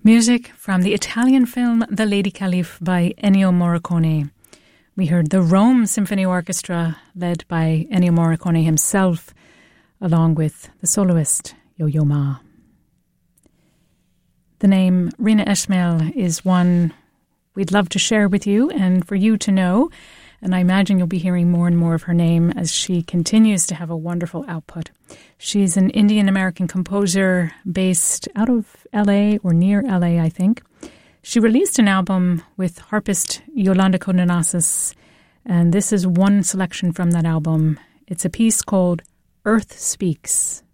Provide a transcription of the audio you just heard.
Music from the Italian film The Lady Caliph by Ennio Morricone. We heard the Rome Symphony Orchestra led by Ennio Morricone himself, along with the soloist Yo-Yo Ma. The name Rina Ishmael is one we'd love to share with you and for you to know, and I imagine you'll be hearing more and more of her name as she continues to have a wonderful output. She's an Indian-American composer based out of LA or near LA, I think. She released an album with harpist Yolanda Kononasis, and this is one selection from that album. It's a piece called Earth Speaks.